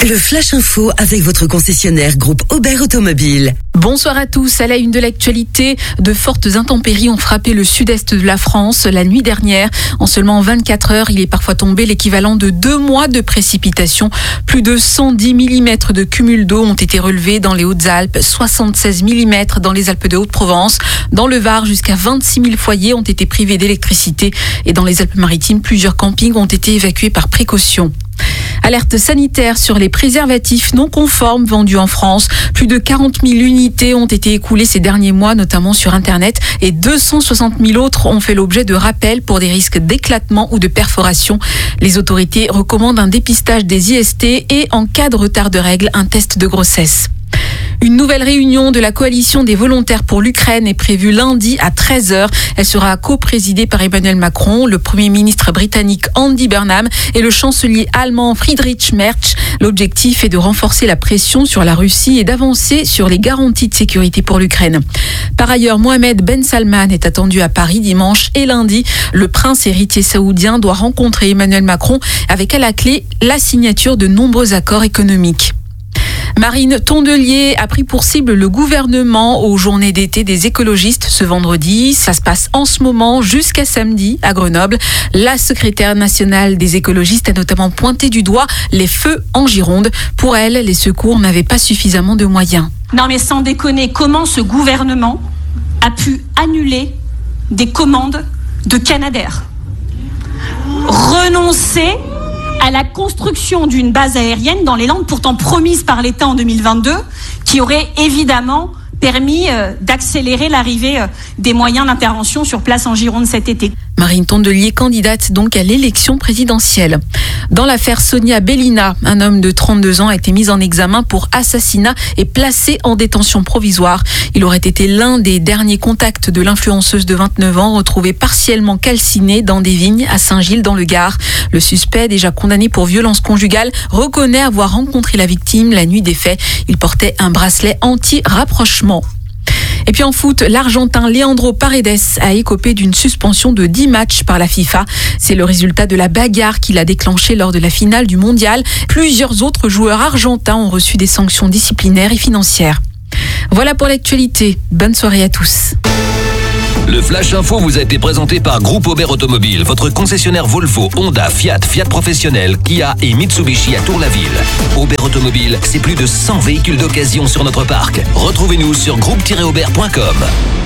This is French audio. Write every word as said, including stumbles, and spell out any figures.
Le Flash Info avec votre concessionnaire groupe Aubert Automobile. Bonsoir à tous. À la une de l'actualité, de fortes intempéries ont frappé le sud-est de la France la nuit dernière. En seulement vingt-quatre heures, il est parfois tombé l'équivalent de deux mois de précipitations. Plus de cent dix millimètres de cumul d'eau ont été relevés dans les Hautes-Alpes, soixante-seize millimètres dans les Alpes de Haute-Provence. Dans le Var, jusqu'à vingt-six mille foyers ont été privés d'électricité. Et dans les Alpes-Maritimes, plusieurs campings ont été évacués par précaution. Alerte sanitaire sur les préservatifs non conformes vendus en France. Plus de quarante mille unités ont été écoulées ces derniers mois, notamment sur Internet, et deux cent soixante mille autres ont fait l'objet de rappels pour des risques d'éclatement ou de perforation. Les autorités recommandent un dépistage des I S T et, en cas de retard de règles, un test de grossesse. Une nouvelle réunion de la coalition des volontaires pour l'Ukraine est prévue lundi à treize heures. Elle sera co-présidée par Emmanuel Macron, le Premier ministre britannique Andy Burnham et le chancelier allemand Friedrich Merz. L'objectif est de renforcer la pression sur la Russie et d'avancer sur les garanties de sécurité pour l'Ukraine. Par ailleurs, Mohamed Ben Salman est attendu à Paris dimanche et lundi. Le prince héritier saoudien doit rencontrer Emmanuel Macron avec à la clé la signature de nombreux accords économiques. Marine Tondelier a pris pour cible le gouvernement aux journées d'été des écologistes ce vendredi. Ça se passe en ce moment jusqu'à samedi à Grenoble. La secrétaire nationale des écologistes a notamment pointé du doigt les feux en Gironde. Pour elle, les secours n'avaient pas suffisamment de moyens. Non mais sans déconner, comment ce gouvernement a pu annuler des commandes de Canadair ? Renoncer à la construction d'une base aérienne dans les Landes, pourtant promise par l'État en deux mille vingt-deux, qui aurait évidemment permis euh, d'accélérer l'arrivée euh, des moyens d'intervention sur place en Gironde cet été. Marine Tondelier, candidate donc à l'élection présidentielle. Dans l'affaire Sonia Bellina, un homme de trente-deux ans a été mis en examen pour assassinat et placé en détention provisoire. Il aurait été l'un des derniers contacts de l'influenceuse de vingt-neuf ans, retrouvée partiellement calcinée dans des vignes à Saint-Gilles dans le Gard. Le suspect, déjà condamné pour violence conjugale, reconnaît avoir rencontré la victime la nuit des faits. Il portait un bracelet anti-rapprochement. Et puis en foot, l'Argentin Leandro Paredes a écopé d'une suspension de dix matchs par la FIFA. C'est le résultat de la bagarre qu'il a déclenchée lors de la finale du mondial. Plusieurs autres joueurs argentins ont reçu des sanctions disciplinaires et financières. Voilà pour l'actualité. Bonne soirée à tous. Le Flash Info vous a été présenté par Groupe Aubert Automobile, votre concessionnaire Volvo, Honda, Fiat, Fiat Professionnel, Kia et Mitsubishi à Tour-la-Ville. Aubert Automobile, c'est plus de cent véhicules d'occasion sur notre parc. Retrouvez-nous sur groupe tiret aubert point com.